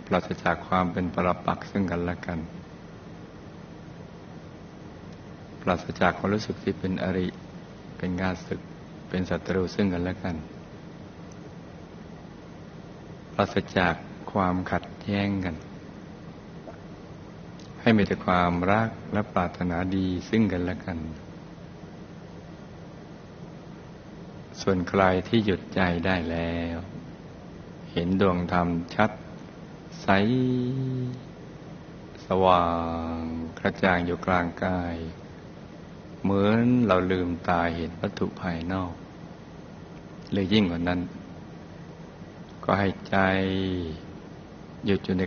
ปราศจากความเป็นปรปักษ์ซึ่งกันและกันปราศจากความรู้สึกที่เป็นอริเป็นข้าศึกเป็นศัตรูซึ่งกันและกันปราศจากความขัดแย้งกันให้มีแต่ความรักและปรารถนาดีซึ่งกันและกันส่วนใครที่หยุดใจได้แล้วเห็นดวงธรรมชัดใสสว่างกระจ่างอยู่กลางกายเหมือนเราลืมตาเห็นวัตถุภายนอกหรือยิ่งกว่านั้นก็ให้ใจหยุดอยู่ใน